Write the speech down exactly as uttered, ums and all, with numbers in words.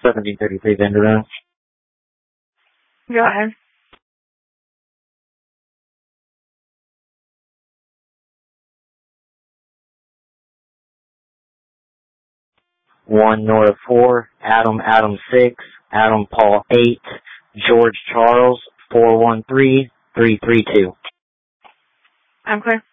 seventeen thirty-three Vanderbilt. Go ahead. one Nora four, Adam Adam six, Adam Paul eight, George Charles four one three, three three two. I'm clear.